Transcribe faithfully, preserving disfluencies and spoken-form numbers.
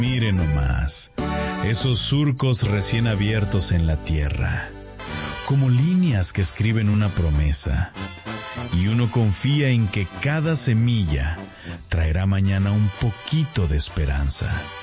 Miren nomás, esos surcos recién abiertos en la tierra, como líneas que escriben una promesa. Y uno confía en que cada semilla traerá mañana un poquito de esperanza.